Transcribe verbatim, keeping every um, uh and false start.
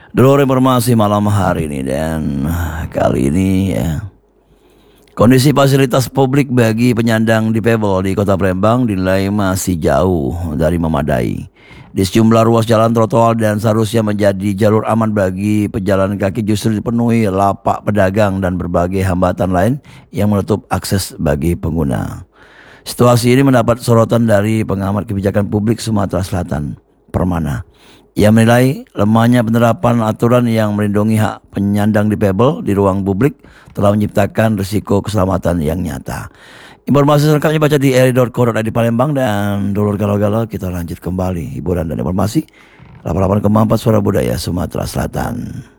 Dulu informasi malam hari ini dan kali ini ya. Kondisi fasilitas publik bagi penyandang difabel di Kota Palembang dinilai masih jauh dari memadai. Di sejumlah ruas jalan trotoar dan seharusnya menjadi jalur aman bagi pejalan kaki justru dipenuhi lapak pedagang dan berbagai hambatan lain yang menutup akses bagi pengguna. Situasi ini mendapat sorotan dari pengamat kebijakan publik Sumatera Selatan, Permana. Ia menilai lemahnya penerapan aturan yang melindungi hak penyandang difabel di ruang publik telah menciptakan risiko keselamatan yang nyata. Informasi selengkapnya baca di eri titik co titik id Palembang. Dan dulur galau-galau, kita lanjut kembali hiburan dan informasi. delapan puluh delapan koma empat Suara Budaya Sumatera Selatan.